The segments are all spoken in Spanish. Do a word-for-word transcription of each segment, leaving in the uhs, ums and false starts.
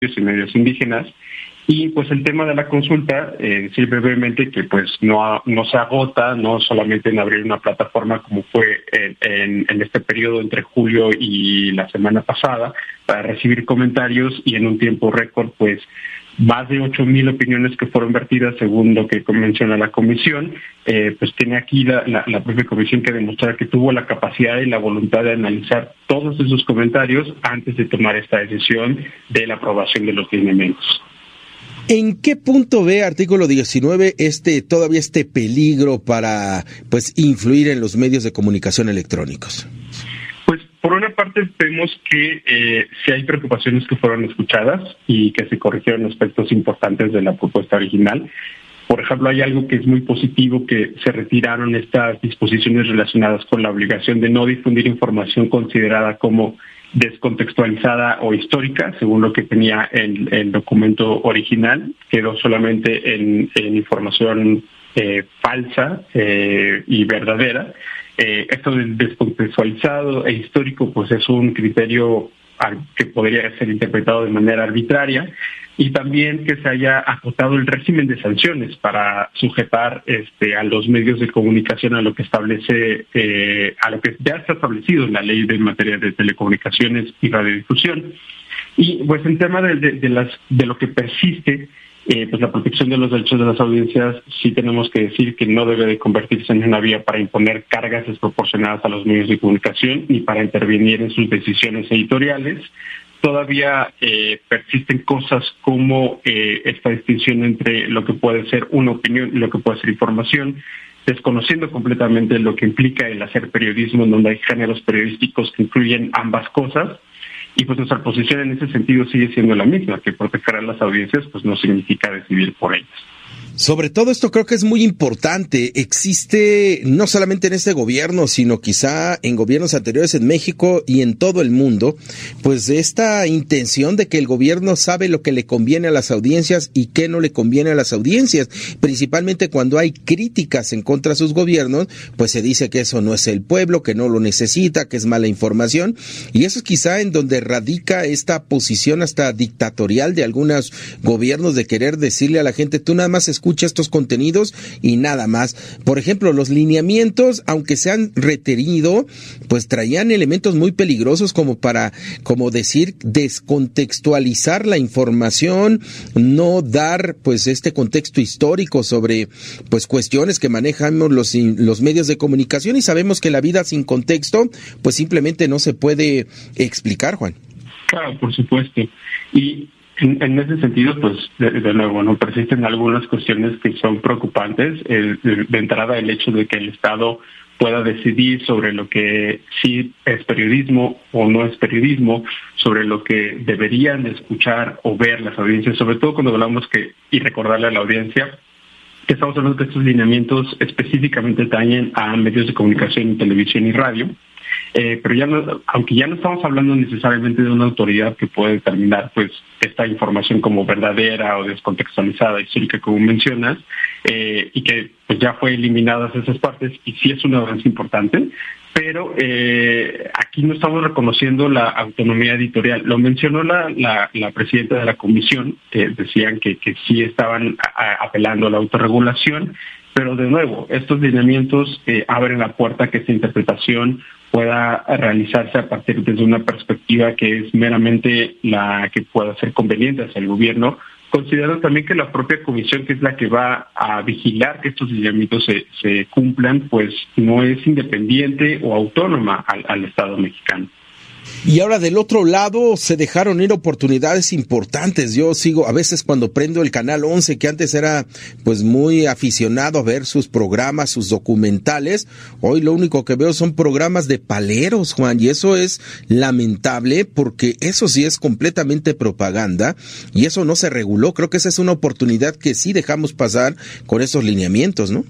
y medios indígenas. Y pues el tema de la consulta, eh, decir brevemente que pues no, no se agota, no solamente en abrir una plataforma como fue en, en, en este periodo entre julio y la semana pasada, para recibir comentarios y en un tiempo récord pues más de ocho mil opiniones que fueron vertidas según lo que menciona la comisión. Eh, pues tiene aquí la, la, la propia comisión que demostrar que tuvo la capacidad y la voluntad de analizar todos esos comentarios antes de tomar esta decisión de la aprobación de los lineamientos. ¿En qué punto ve artículo diecinueve este todavía este peligro para pues influir en los medios de comunicación electrónicos? Pues por una parte vemos que eh, sí hay preocupaciones que fueron escuchadas y que se corrigieron aspectos importantes de la propuesta original. Por ejemplo, hay algo que es muy positivo, que se retiraron estas disposiciones relacionadas con la obligación de no difundir información considerada como descontextualizada o histórica, según lo que tenía el, el documento original. Quedó solamente en, en información eh, falsa eh, y verdadera. Eh, esto del descontextualizado e histórico pues es un criterio que podría ser interpretado de manera arbitraria, y también que se haya acotado el régimen de sanciones para sujetar este, a los medios de comunicación a lo que establece, eh, a lo que ya está establecido en la ley de materia de telecomunicaciones y radiodifusión. Y pues en tema de, de, de, las, de lo que persiste, eh, pues la protección de los derechos de las audiencias, sí tenemos que decir que no debe de convertirse en una vía para imponer cargas desproporcionadas a los medios de comunicación ni para intervenir en sus decisiones editoriales. Todavía eh, persisten cosas como eh, esta distinción entre lo que puede ser una opinión y lo que puede ser información, desconociendo completamente lo que implica el hacer periodismo, en donde hay géneros periodísticos que incluyen ambas cosas. Y pues nuestra posición en ese sentido sigue siendo la misma, que proteger a las audiencias pues no significa decidir por ellas. Sobre todo esto creo que es muy importante. Existe no solamente en este gobierno, sino quizá en gobiernos anteriores en México y en todo el mundo, pues esta intención de que el gobierno sabe lo que le conviene a las audiencias y qué no le conviene a las audiencias. Principalmente cuando hay críticas en contra de sus gobiernos, pues se dice que eso no es el pueblo, que no lo necesita, que es mala información. Y eso es quizá en donde radica esta posición hasta dictatorial de algunos gobiernos de querer decirle a la gente, tú nada más escucha estos contenidos y nada más. Por ejemplo, los lineamientos, aunque se han retenido, pues traían elementos muy peligrosos como para, como decir, descontextualizar la información, no dar pues este contexto histórico sobre pues cuestiones que manejamos los, los medios de comunicación, y sabemos que la vida sin contexto pues simplemente no se puede explicar, Juan. Claro, por supuesto. Y En, en ese sentido, pues, de, de nuevo, no persisten algunas cuestiones que son preocupantes. El, de, de entrada, el hecho de que el Estado pueda decidir sobre lo que sí es periodismo o no es periodismo, sobre lo que deberían escuchar o ver las audiencias, sobre todo cuando hablamos que, y recordarle a la audiencia, que estamos hablando que estos lineamientos específicamente atañen a medios de comunicación, televisión y radio. Eh, pero ya no, aunque ya no estamos hablando necesariamente de una autoridad que puede determinar pues esta información como verdadera o descontextualizada, histórica, como mencionas, eh, y que pues ya fue eliminadas esas partes, y sí es un avance importante, pero eh, aquí no estamos reconociendo la autonomía editorial. Lo mencionó la, la, la presidenta de la comisión, que decían que, que sí estaban a, apelando a la autorregulación, pero de nuevo, estos lineamientos eh, abren la puerta a que esta interpretación pueda realizarse a partir de una perspectiva que es meramente la que pueda ser conveniente hacia el gobierno, considerando también que la propia comisión, que es la que va a vigilar que estos lineamientos se, se cumplan, pues no es independiente o autónoma al, al Estado mexicano. Y ahora del otro lado se dejaron ir oportunidades importantes. Yo sigo a veces cuando prendo el canal once, que antes era pues muy aficionado a ver sus programas, sus documentales. Hoy lo único que veo son programas de paleros, Juan, y eso es lamentable porque eso sí es completamente propaganda y eso no se reguló. Creo que esa es una oportunidad que sí dejamos pasar con esos lineamientos, ¿no?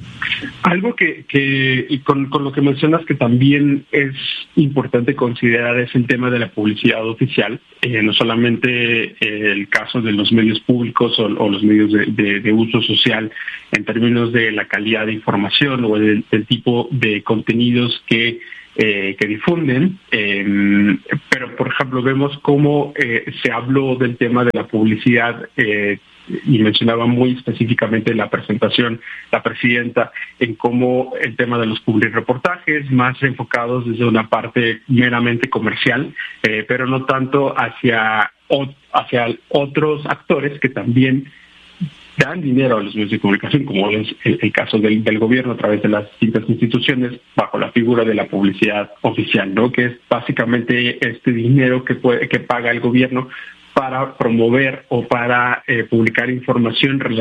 Algo que, que y con, con lo que mencionas que también es importante considerar es el tema de la publicidad oficial, eh, no solamente eh, el caso de los medios públicos o, o los medios de, de, de uso social en términos de la calidad de información o el, el tipo de contenidos que eh, que difunden, eh, pero por ejemplo vemos cómo eh, se habló del tema de la publicidad eh, y mencionaba muy específicamente la presentación la presidenta en cómo el tema de los publireportajes más enfocados desde una parte meramente comercial, eh, pero no tanto hacia, hacia otros actores que también dan dinero a los medios de comunicación, como es el, el caso del, del gobierno a través de las distintas instituciones, bajo la figura de la publicidad oficial, ¿no? Que es básicamente este dinero que puede, que paga el gobierno para promover o para eh, publicar información relacionada